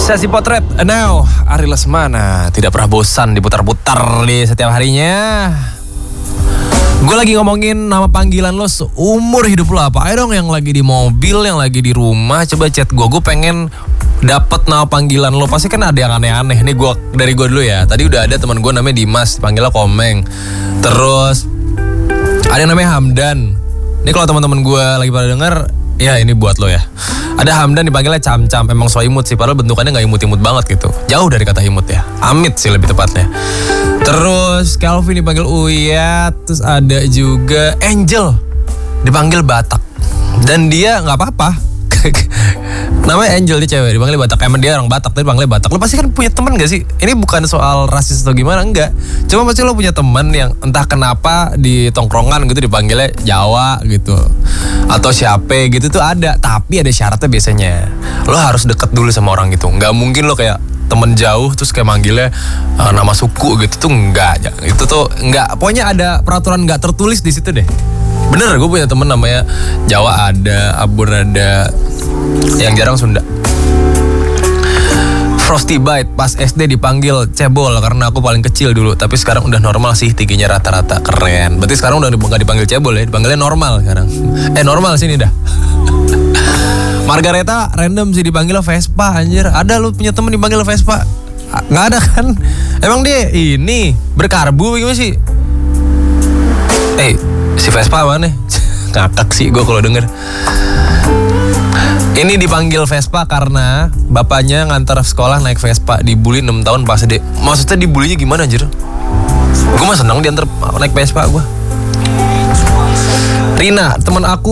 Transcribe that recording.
Sesi potret now, Ari Lesmana tidak pernah bosan diputar-putar di setiap harinya. Gue lagi ngomongin nama panggilan lo seumur hidup lo apa. Ayo dong yang lagi di mobil, yang lagi di rumah, coba chat gue. Gue pengen dapat nama panggilan lo. Pasti kan ada yang aneh-aneh. Nih dari gue dulu ya. Tadi udah ada teman gue namanya Dimas, panggilnya Komeng. Terus ada yang namanya Hamdan. Ini kalau teman-teman gue lagi pada denger, ya ini buat lo ya. Ada Hamdan dipanggilnya Cam-Cam. Emang so imut sih, padahal bentukannya gak imut-imut banget gitu. Jauh dari kata imut ya. Amit sih lebih tepatnya. Terus Calvin dipanggil Uyat. Terus ada juga Angel dipanggil Batak. Dan dia gak apa-apa. Namanya Angel, dia cewek, dipanggil Batak. Emang dia orang Batak, tapi dipanggil Batak. Lo pasti kan punya teman gak sih? Ini bukan soal rasis atau gimana, enggak. Cuma pasti lo punya teman yang entah kenapa di tongkrongan gitu dipanggilnya Jawa gitu, atau siapa gitu tuh ada. Tapi ada syaratnya biasanya. Lo harus deket dulu sama orang gitu. Gak mungkin lo kayak temen jauh terus kayak manggilnya nama suku gitu tuh enggak. Itu tuh enggak. Pokoknya ada peraturan gak tertulis di situ deh. Bener, gue punya temen namanya Jawa ada, Abur ada, yang jarang Sunda. Frosty Bite pas SD dipanggil Cebol karena aku paling kecil dulu. Tapi sekarang udah normal sih, tingginya rata-rata. Keren. Berarti sekarang udah gak dipanggil Cebol ya, dipanggilnya normal sekarang. Normal sini dah. Margareta random sih dipanggilnya Vespa, anjir. Ada lu punya temen dipanggil Vespa? Gak ada kan? Emang dia ini berkarbu gimana sih? Si Vespa mana? Ngakak sih gue kalau denger. Ini dipanggil Vespa karena bapaknya ngantar sekolah naik Vespa. Dibully 6 tahun pas SD. Maksudnya dibulinya gimana anjir? Gue mah seneng diantar naik Vespa gue. Rina, teman aku